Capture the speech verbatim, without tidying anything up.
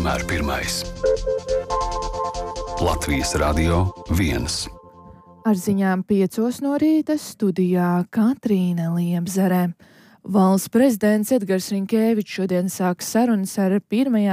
vienmēr pirmais. Latvijas Radio viens. Ar ziņām piecos no rīta studijā Katrīna Liebzere. Valsts prezidents Edgars Rinkēvičs šodien sāks sarunas ar pirmajā